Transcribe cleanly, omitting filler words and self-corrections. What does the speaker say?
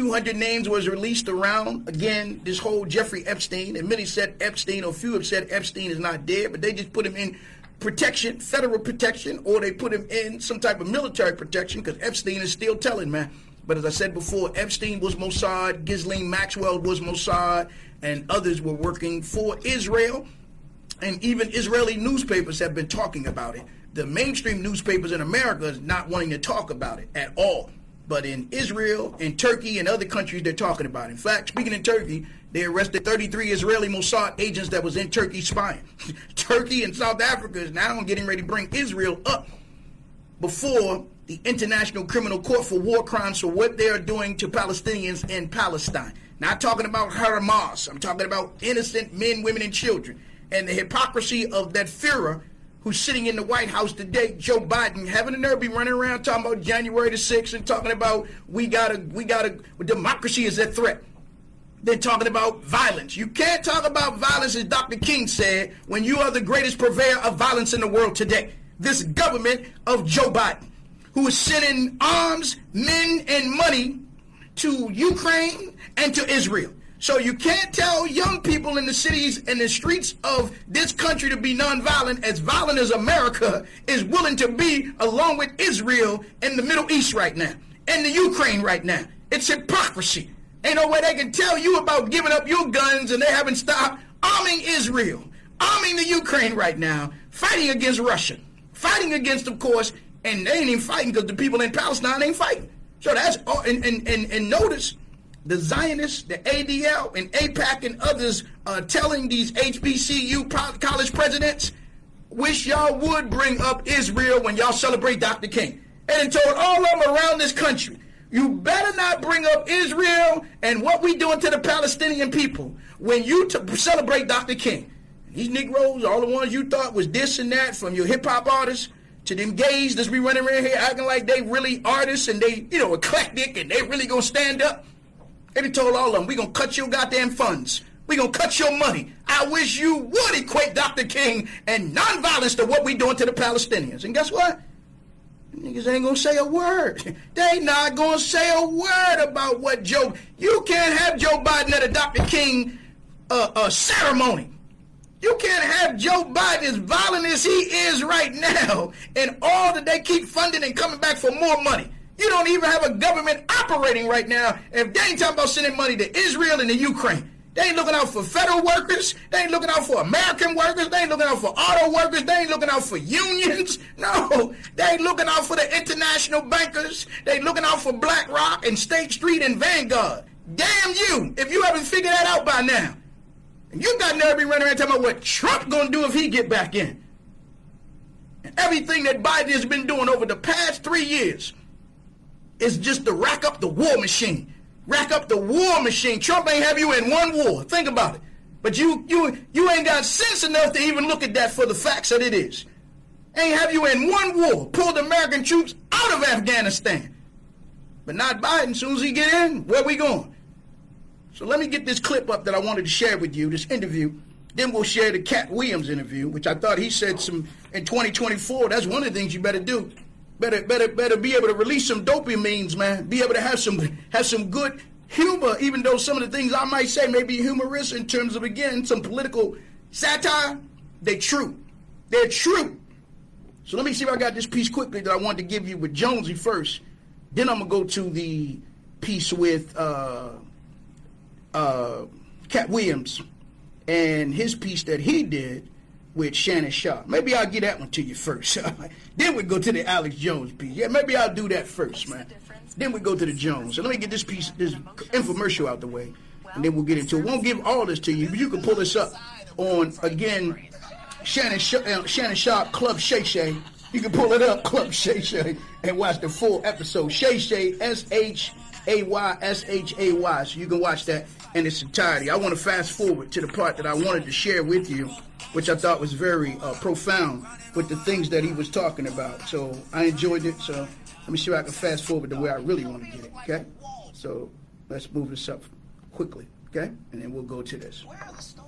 200 names was released around, again, this whole Jeffrey Epstein. And many said Epstein, or few have said Epstein is not dead, but they just put him in protection, federal protection, or they put him in some type of military protection, because Epstein is still telling, man. But as I said before, Epstein was Mossad, Ghislaine Maxwell was Mossad, and others were working for Israel. And even Israeli newspapers have been talking about it. The mainstream newspapers in America is not wanting to talk about it at all. But in Israel, in Turkey, and other countries, they're talking about it. In fact, speaking in Turkey, they arrested 33 Israeli Mossad agents that was in Turkey spying. Turkey and South Africa is now getting ready to bring Israel up before the International Criminal Court for war crimes for what they are doing to Palestinians in Palestine. Not talking about Hamas. I'm talking about innocent men, women, and children. And the hypocrisy of that Führer who's sitting in the White House today, Joe Biden, having the nerve be running around talking about January the 6th and talking about democracy is a threat. They're talking about violence. You can't talk about violence, as Dr. King said, when you are the greatest purveyor of violence in the world today. This government of Joe Biden, who is sending arms, men, and money to Ukraine and to Israel. So you can't tell young people in the cities and the streets of this country to be nonviolent, as violent as America is willing to be, along with Israel in the Middle East right now, and the Ukraine right now. It's hypocrisy. Ain't no way they can tell you about giving up your guns, and they haven't stopped arming Israel, arming the Ukraine right now, fighting against Russia, fighting against, of course, and they ain't even fighting because the people in Palestine ain't fighting. So that's, and notice, the Zionists, the ADL, and AIPAC, and others are telling these HBCU college presidents, wish y'all would bring up Israel when y'all celebrate Dr. King. And told all of them around this country, you better not bring up Israel and what we doing to the Palestinian people when you celebrate Dr. King. These Negroes, all the ones you thought was this and that, from your hip-hop artists to them gays that's be running around here acting like they really artists and they, eclectic, and they really gonna stand up. They told all of them, we gonna cut your goddamn funds. We gonna cut your money. I wish you would equate Dr. King and nonviolence to what we doing to the Palestinians. And guess what? Niggas ain't gonna say a word. They not gonna say a word about what Joe. You can't have Joe Biden at a Dr. King ceremony. You can't have Joe Biden as violent as he is right now, and all that they keep funding and coming back for more money. You don't even have a government operating right now. If they ain't talking about sending money to Israel and to Ukraine, they ain't looking out for federal workers. They ain't looking out for American workers. They ain't looking out for auto workers. They ain't looking out for unions. No, they ain't looking out for the international bankers. They ain't looking out for BlackRock and State Street and Vanguard. Damn you, if you haven't figured that out by now. And you got nerve be running around talking about what Trump gonna do if he get back in. And everything that Biden has been doing over the past 3 years is just to rack up the war machine. Rack up the war machine. Trump ain't have you in one war. Think about it. But you ain't got sense enough to even look at that for the facts that it is. Ain't have you in one war. Pulled American troops out of Afghanistan. But not Biden. As soon as he get in, where we going? So let me get this clip up that I wanted to share with you, this interview. Then we'll share the Cat Williams interview, which I thought he said some in 2024. That's one of the things you better do. Better be able to release some dopamines, man. Be able to have some good humor, even though some of the things I might say may be humorous in terms of, again, some political satire. They're true. They're true. So let me see if I got this piece quickly that I wanted to give you with Jonesy first. Then I'm going to go to the piece with Cat Williams and his piece that he did with Shannon Sharpe. Maybe I'll get that one to you first. Then we go to the Alex Jones piece. Yeah, maybe I'll do that first, man. Then we go to the Jones. So let me get this piece, this infomercial out the way, and then we'll get into it. Won't give all this to you, but you can pull this up on, again, Shannon Sharpe, Club Shay Shay. You can pull it up, Club Shay Shay, and watch the full episode. Shay Shay, SHAY. So you can watch that in its entirety. I want to fast forward to the part that I wanted to share with you, which I thought was very profound with the things that he was talking about. So I enjoyed it. So let me see if I can fast forward to where I really want to get it, okay? So let's move this up quickly, okay? And then we'll go to this.